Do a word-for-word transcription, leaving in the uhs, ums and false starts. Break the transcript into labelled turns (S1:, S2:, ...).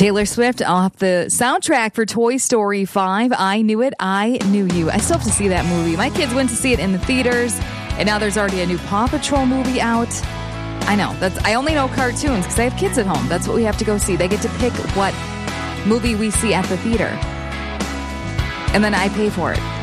S1: Taylor Swift off the soundtrack for Toy Story five. I Knew It, I Knew You. I still have to see that movie. My kids went to see it in the theaters, and now there's already a new Paw Patrol movie out. I know. That's I only know cartoons because I have kids at home. That's what we have to go see. They get to pick what movie we see at the theater. And then I pay for it.